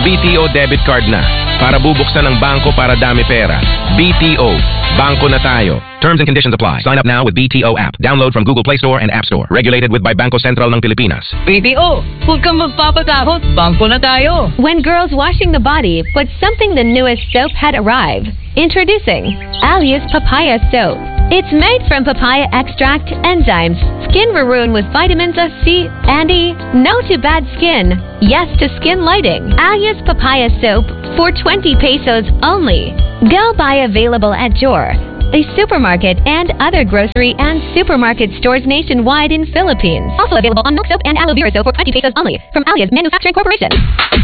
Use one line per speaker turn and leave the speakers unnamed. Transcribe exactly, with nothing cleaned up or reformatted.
B T O debit card na. Para bubuksan ng bangko para dami pera. B T O. Bangko na tayo. Terms and conditions apply. Sign up now with B T O app. Download from Google Play Store and App Store. Regulated with by Bangko Sentral ng Pilipinas.
B T O, huwag kang magpapatakot. Bangko na tayo.
When girls washing the body, but something the newest soap had arrived. Introducing Alias Papaya Soap. It's made from papaya extract, enzymes, skin maroon with vitamins of C and E. No to bad skin. Yes to skin lighting. Alias Papaya Soap for twenty pesos only. Go buy available at Jor, a supermarket, and other grocery and supermarket stores nationwide in Philippines. Also available on Milk Soap and Aloe Vera Soap for twenty pesos only from Alias Manufacturing Corporation.